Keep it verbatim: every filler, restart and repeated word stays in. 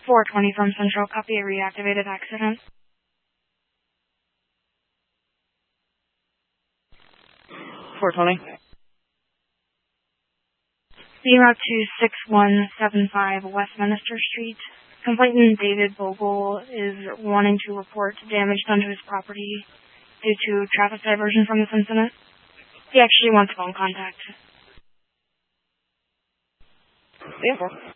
four twenty from Central. Copy a reactivated accident. four twenty. Zero two six one seven five Westminster Street. Complainant David Bogle is wanting to report damage done to his property due to traffic diversion from this incident. He actually wants phone contact. Yeah.